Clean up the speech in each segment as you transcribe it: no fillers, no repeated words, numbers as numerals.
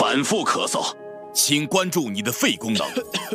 反复咳嗽， 请关注你的肺功能。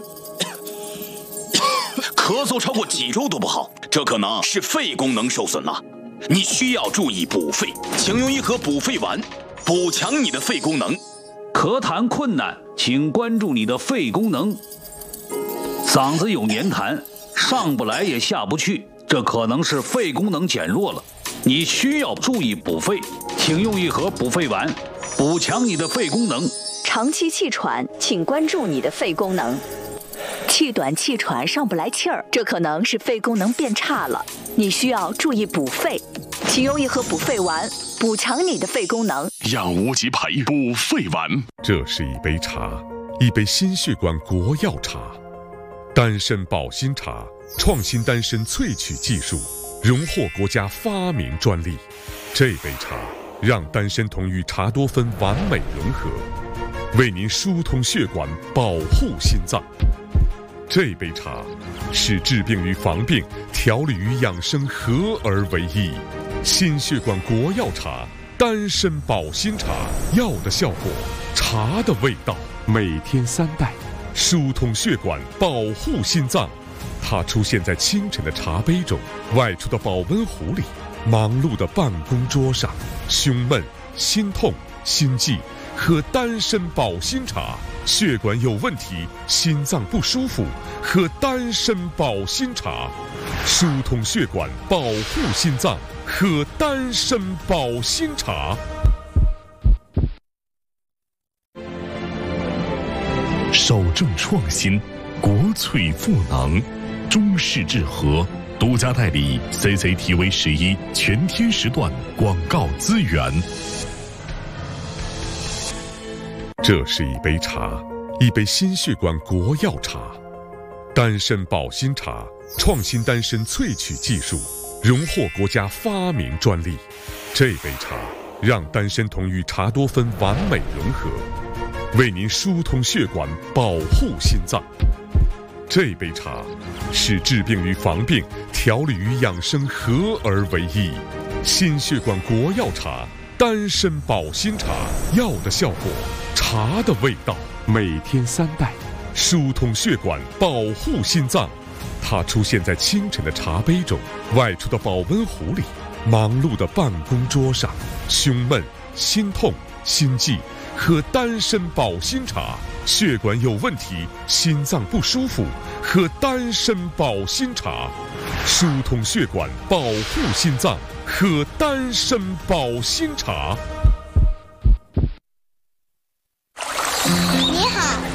咳嗽超过几周都不好，这可能是肺功能受损了。你需要注意补肺，请用一盒补肺丸，补强你的肺功能。 咳痰困难，请关注你的肺功能。嗓子有黏痰，上不来也下不去，这可能是肺功能减弱了。你需要注意补肺，请用一盒补肺丸，补强你的肺功能。 长期气喘，请关注你的肺功能。气短气喘上不来气儿，这可能是肺功能变差了，你需要注意补肺，请用一盒补肺丸，补强你的肺功能。 让无极培补肺丸。 这是一杯茶，一杯心血管国药茶，丹参保心茶，创新丹参萃取技术，荣获国家发明专利。这杯茶让丹参酮与茶多酚完美融合，为您疏通血管，保护心脏。这杯茶是治病与防病、调理与养生合而为一。心血管国药茶，丹参保心茶，药的效果，茶的味道，每天3袋，疏通血管，保护心脏。它出现在清晨的茶杯中，外出的保温壶里，忙碌的办公桌上。胸闷、心痛、心悸，喝丹参保心茶。血管有问题，心脏不舒服，喝丹参保心茶。疏通血管，保护心脏，喝丹参保心茶。 守正创新，国粹赋能，中式治和独家代理 CCTV11全天时段广告资源。 这是一杯茶，一杯心血管国药茶，丹参保心茶，创新丹参萃取技术，荣获国家发明专利。这杯茶让丹参酮与茶多酚完美融合，为您疏通血管，保护心脏。这杯茶是治病与防病、调理与养生合而为一。心血管国药茶，丹参保心茶，药的效果，茶的味道，每天3袋，疏通血管，保护心脏。它出现在清晨的茶杯中，外出的保温壶里，忙碌的办公桌上。胸闷、心痛、心悸，喝丹参保心茶。血管有问题，心脏不舒服，喝丹参保心茶。疏通血管，保护心脏，喝丹参保心茶。 你好，